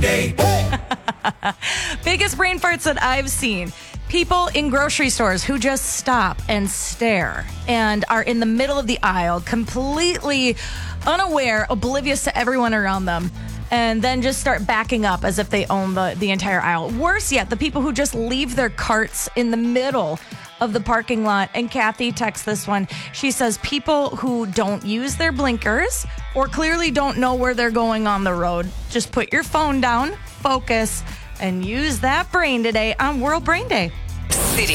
Biggest brain farts that I've seen. People in grocery stores who just stop and stare and are in the middle of the aisle, completely unaware, oblivious to everyone around them, and then just start backing up as if they own the entire aisle. Worse yet, the people who just leave their carts in the middle of the parking lot. And Kathy texts this one. She says people who don't use their blinkers or clearly don't know where they're going on the road. Just put your phone down, focus, and use that brain today on World Brain Day.